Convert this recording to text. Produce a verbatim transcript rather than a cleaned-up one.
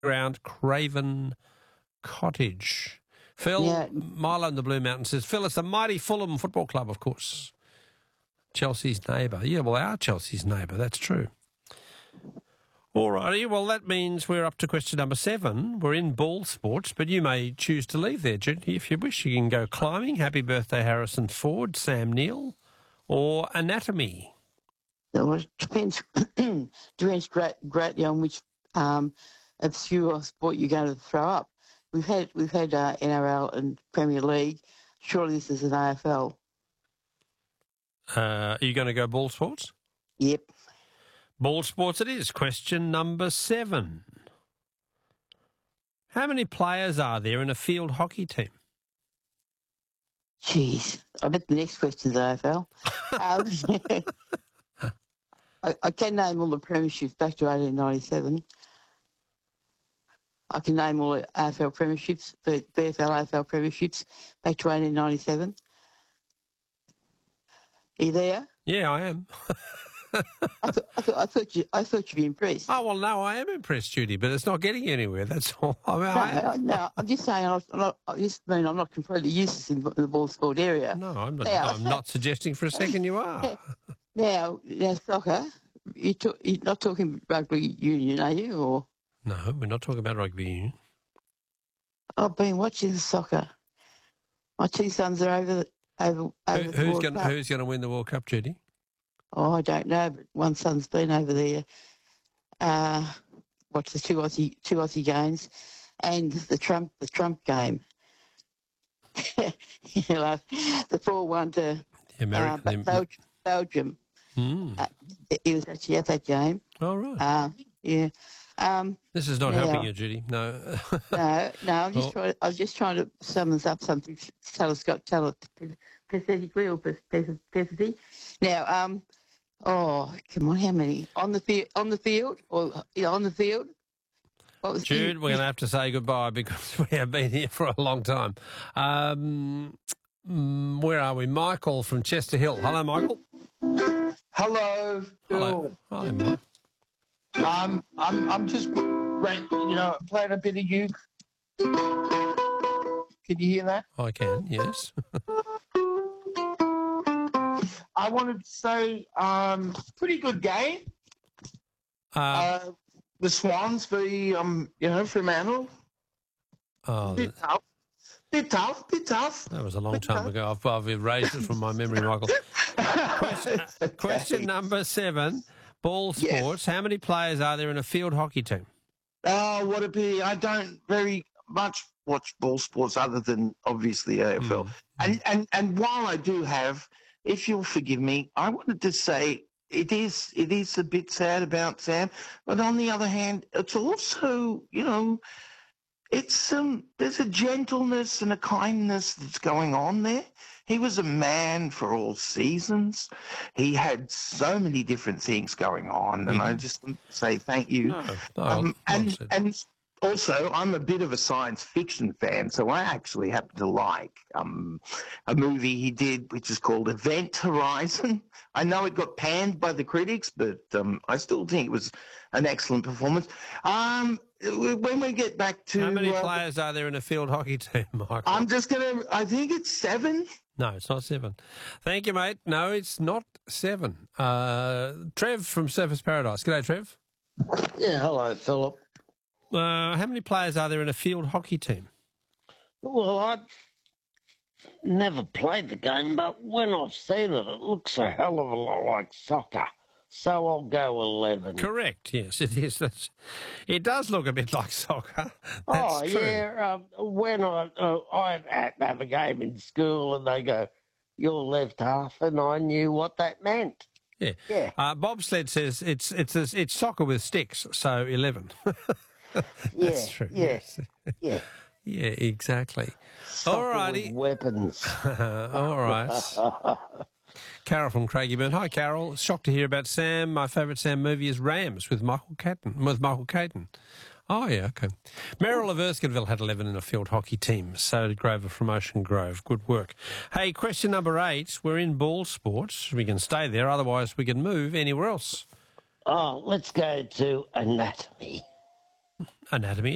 Ground, Craven Cottage. Phil, Yeah. Milo in the Blue Mountain says, Phil, it's the mighty Fulham Football Club, of course. Chelsea's neighbour. Yeah, well, they are Chelsea's neighbour, that's true. All righty, well, that means we're up to question number seven. We're in ball sports, but you may choose to leave there, Judy, if you wish. You can go climbing, happy birthday Harrison Ford, Sam Neill, or anatomy. Well, it depends, depends great, greatly on which um, obscure sport you're going to throw up. We've had we've had uh, N R L and Premier League. Surely this is an A F L. Uh, are you going to go ball sports? Yep. Ball sports it is. Question number seven. How many players are there in a field hockey team? Jeez, I bet the next question's A F L. um, I, I can name all the premierships back to eighteen ninety-seven. I can name all the A F L premierships, the B F L, A F L premierships back to eighteen ninety-seven. Are you there? Yeah, I am. I, th- I, th- I thought you. I thought you'd be impressed. Oh, well, no, I am impressed, Judy, but it's not getting anywhere, that's all. I mean, No, I, no, I'm just saying. I'm not, I just mean I'm not completely useless in the ball sport area. no, I'm not, Now- I'm not suggesting for a second you are. Now, now soccer. You talk, you're not talking rugby union, are you? Or No, we're not talking about rugby union. I've been watching soccer. My two sons are over the over over Who, the who's World going Cup. Who's going to win the World Cup, Judy? Oh, I don't know, but one son's been over there. Uh, watched the two Aussie two Aussie games, and the Trump the Trump game. you know, the four one to The American. uh, the- Bel- Belgium. Hmm. Uh, he was actually at that game. All right. Uh, yeah. Um, This is not yeah. helping you, Judy. No. no, no. I'm just Oh. trying. I was just trying to summons up something. Tell us, got tell it pathetically or pathetically. Now, um, oh come on, how many on the field? On the field or yeah, on the field? What was Jude, we're going to have to say goodbye because we have been here for a long time. Um, mm, where are we? Michael from Chester Hill. Hello, Michael. Hello, Hello. Phil. Hi, Mike. Um, I'm I'm just right, you know playing a bit of uke. Can you hear that? I can, yes. I wanted to say, um, pretty good game. Uh, Uh, the Swans v um, you know, Fremantle. oh, Bit tough, bit tough, bit tough. that was a long time ago. I've, I've erased it from my memory, Michael. Question, question number seven. Ball Yes. sports. How many players are there in a field hockey team? Oh, what a pity! I don't very much watch ball sports other than obviously A F L. Mm. And and and while I do have, if you'll forgive me, I wanted to say it is it is a bit sad about Sam, but on the other hand, it's also, you know, it's um there's a gentleness and a kindness that's going on there. He was a man for all seasons. He had so many different things going on, and I just want to say thank you. No, no, Um, well and said. and also, I'm a bit of a science fiction fan, so I actually happen to like um, a movie he did, which is called Event Horizon. I know it got panned by the critics, but um, I still think it was an excellent performance. Um, when we get back to, How many uh, players are there in a field hockey team, Michael? I'm just gonna. I think it's seven. No, it's not seven. Thank you, mate. No, it's not seven. Uh, Trev from Surfers Paradise. G'day, Trev. Yeah, hello, Philip. Uh, how many players are there in a field hockey team? Well, I've never played the game, but when I've seen it, it looks a hell of a lot like soccer. So I'll go eleven. Correct. Yes, it is. That's, it does look a bit like soccer. That's oh, true. yeah. Um, when I, uh, I had to have a game in school and they go, you're left half, and I knew what that meant. Yeah. Yeah. Uh, Bobsled says it's it's it's soccer with sticks, so eleven. That's Yeah, true. yeah. Yes. Yeah. Yeah, exactly. Soccer with Alrighty. weapons. All right. Carol from Craigieburn. Hi, Carol. Shocked to hear about Sam. My favourite Sam movie is Rams with Michael Caton. With Michael Caton. Oh, yeah, okay. Merrill of Erskineville had eleven in a field hockey team. So did Grover from Ocean Grove. Good work. Hey, question number eight. We're in ball sports. We can stay there. Otherwise, we can move anywhere else. Oh, let's go to anatomy. Anatomy.